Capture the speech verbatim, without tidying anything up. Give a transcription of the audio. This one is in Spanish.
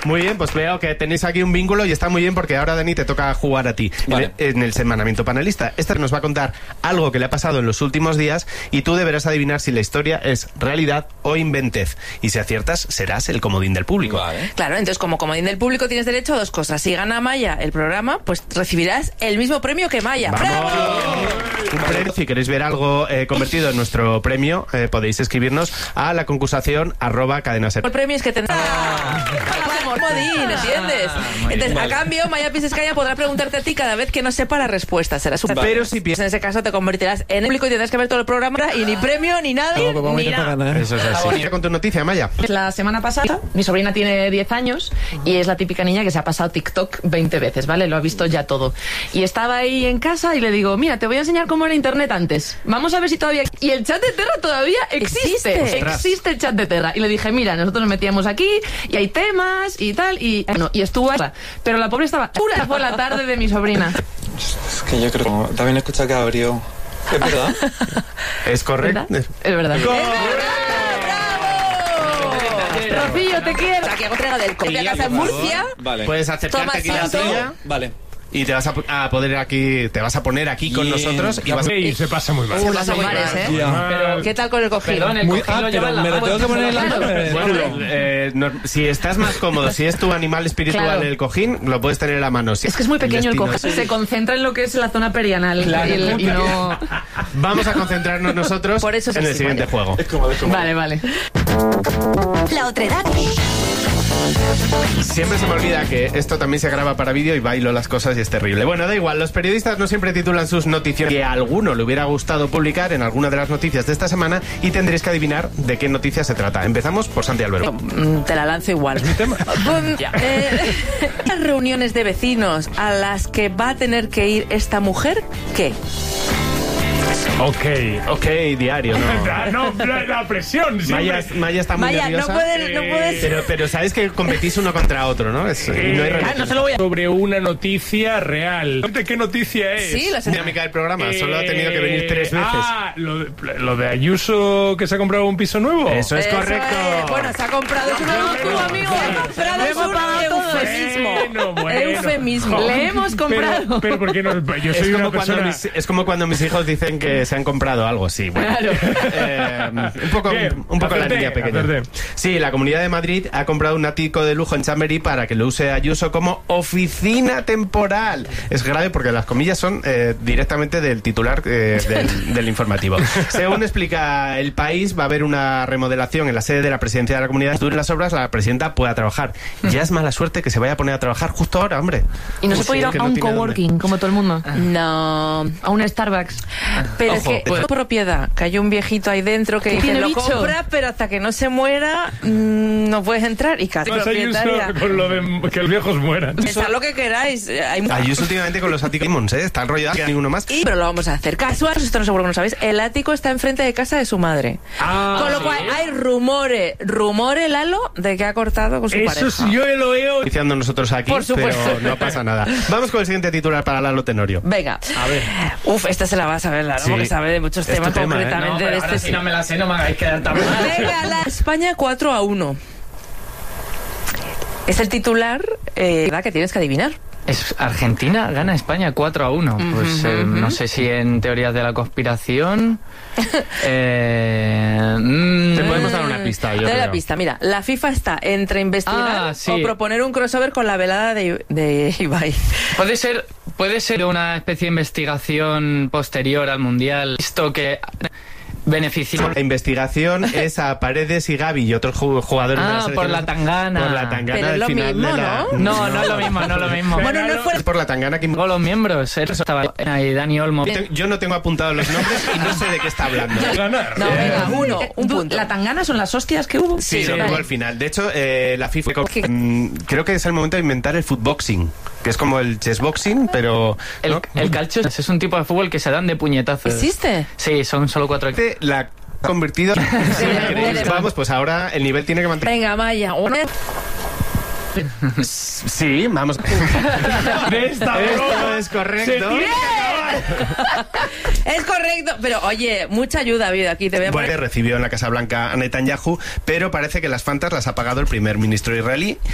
Muy bien, pues veo que tenéis aquí un vínculo y está muy bien porque ahora, Dani, te toca jugar a ti vale. en, en el semanamiento panelista. Esta nos va a contar algo que le ha pasado en los últimos días y tú deberás adivinar si la historia es realidad o inventez. Y si aciertas, serás el comodín del público. Vale. Claro, entonces como comodín del público tienes derecho a dos cosas. Si gana Maya el programa, pues recibirás el mismo premio que Maya. ¡Bravo! Un premio, si queréis ver algo eh, convertido en nuestro premio, eh, podéis escribirnos a la concursación arroba cadena ser. El premio es que tendrás... comodín, ¿entiendes? Entonces, vale. a cambio, Maya Pisescaya podrá preguntarte a ti cada vez que no sepa la respuesta. Será su... Pero si piensas... En ese caso te convertirás en el público y tendrás que ver todo el programa y ni premio, ni nadie, no, ni nada. Eso es así. Con tu noticia, Maya. La semana pasada, mi sobrina tiene diez años y es la típica niña que se ha pasado TikTok veinte veces, ¿vale? Lo ha visto ya todo. Y estaba ahí en casa y le digo, mira, te voy a enseñar cómo era internet antes. Vamos a ver si todavía... Y el chat de Terra todavía existe. Existe, existe el chat de Terra. Y le dije, mira, nosotros nos metíamos aquí y hay temas y tal. Y, bueno, y estuvo ahí. Pero la pobre estaba... Pura fue la tarde de mi sobrina. Es que yo creo que también escucha que abrió. ¿Es verdad? Es correcto. ¿Verdad? Es verdad. ¡Es verdad! Rocío, te quiero. Aquí hago entrega del copia casa en Murcia. Vale. Puedes acercarte aquí la silla. Vale. Y te vas a, a poder aquí, te vas a poner aquí con Bien. nosotros y vas a... Y se pasa muy mal. Se pasa muy mal, ¿eh? Yeah. Pero, ¿qué tal con el cojín? Perdón, el Muy cojín lo ah, lleva en la me lo mano. tengo que poner en la mano. Bueno, eh, no, si estás más cómodo, si es tu animal espiritual Claro. el cojín, lo puedes tener en la mano. Si Es que es muy pequeño el destino cojín. es- Se concentra en lo que es la zona perianal. Claro. Y, el- y no... Vamos a concentrarnos nosotros Por eso es en el así, siguiente vale. juego. Es cómodo, es cómodo. Vale, vale. La otredad. Siempre se me olvida que esto también se graba para vídeo y bailo las cosas y es terrible. Bueno, da igual, los periodistas no siempre titulan sus noticias que a alguno le hubiera gustado publicar en alguna de las noticias de esta semana y tendréis que adivinar de qué noticia se trata. Empezamos por Santi Albero. Mm, Te la lanzo igual. Bum, eh, las reuniones de vecinos a las que va a tener que ir esta mujer, ¿qué? Ok. Ok, diario, ¿no? Ah, no, la, la presión. Maya, siempre. Maya está muy Vaya, no nerviosa. puedes, no puedes. Pero, pero sabes que competís uno contra otro, ¿no? Es, y no hay Eh, relación. no se lo voy a... Sobre una noticia real. ¿De qué noticia es? Sí, lo sé. Dinámica del programa, solo ha tenido que venir tres veces. Ah, lo de, lo de Ayuso que se ha comprado un piso nuevo. Eso es Eso correcto. es. Bueno, se ha comprado es un tu amigo. Se ha comprado es un eufemismo. Bueno, bueno. Eufemismo. Le hemos comprado. Pero, pero ¿por qué no? Yo Es soy como, una cuando persona... mis, es como cuando mis hijos dicen que se han comprado algo, sí. Bueno. Claro. Eh, un poco, Bien, un poco la acerté, niña pequeña. acerté. Sí, la Comunidad de Madrid ha comprado un ático de lujo en Chamberí para que lo use Ayuso como oficina temporal. Es grave porque las comillas son eh, directamente del titular eh, del, del informativo. Según explica El País, va a haber una remodelación en la sede de la presidencia de la comunidad. Duren las obras, la presidenta pueda trabajar. Ya es mala suerte que se vaya a poner a trabajar justo ahora, hombre. Y no se Pues puede sí, ir que a no un tiene dónde. coworking, como todo el mundo. No. A un Starbucks. Pero Ojo, es que pues- es propiedad, que hay un viejito ahí dentro que ¿Que dice, tiene lo bicho? compra, pero hasta que no se muera mmm, no puedes entrar. Y casi Más Ayuso propietaria. con lo de que los viejos mueran. Pensad lo que queráis. eh, Hay Ayuso últimamente con los áticos, ¿eh? Está enrollado, que ninguno más. Y, pero lo vamos a hacer casual, esto no seguro que no sabéis. El ático está enfrente de casa de su madre. Ah, Con lo ¿sí? cual hay rumores, rumores, Lalo, de que ha cortado con su Eso pareja. sí, yo lo he oído. Iniciando nosotros aquí, Por supuesto. pero no pasa nada. Vamos con el siguiente titular para Lalo Tenorio. Venga. A ver. Uf, esta se la vas a ver, Lalo, Sí. porque sabe de muchos Es tu temas tema, ¿eh? concretamente de este. si no me la sé, no me hagáis quedar tan mal. Venga, la España cuatro a uno. Es el titular eh, ¿verdad? Que tienes que adivinar. Es Argentina gana España cuatro a uno. Pues eh, no sé si en teorías de la conspiración. eh, mm, Te podemos dar una pista, yo Te doy creo. la pista, mira, la FIFA está entre investigar Ah, sí. o proponer un crossover con la velada de, de Ibai. Puede ser, puede ser una especie de investigación posterior al mundial. Visto que beneficia. La investigación es a Paredes y Gavi y otros ju- jugadores de la Ah, selección. por la tangana. Por la tangana Pero es del lo final mismo, de la... ¿no? No, no es lo mismo, no es lo mismo. Bueno, no fue Es por la tangana que... Luego los miembros, eh, estaba ahí Dani Olmo. Yo te- Yo no tengo apuntados los nombres y no sé de qué está hablando. Ganar. No, venga, uno, un Tú- punto. La tangana son las hostias que hubo. Sí, Sí, lo vale. tengo al final. De hecho, eh, la FIFA... ¿Qué? mm, creo que es el momento de inventar el footboxing, que es como el chessboxing, pero... El, ¿no? el calcio es un tipo de fútbol que se dan de puñetazos. ¿Existe? Sí, son solo cuatro. La convertido... Sí, ¿queréis? Vamos, pues ahora el nivel tiene que mantener... Venga, Maya. Una... Sí, vamos. De esta Esto broma es correcto. se tiene que acabar. Es correcto, pero oye, mucha ayuda ha habido aquí. Te voy a Bueno, poner... recibió en la Casa Blanca a Netanyahu, pero parece que las fantas las ha pagado el primer ministro israelí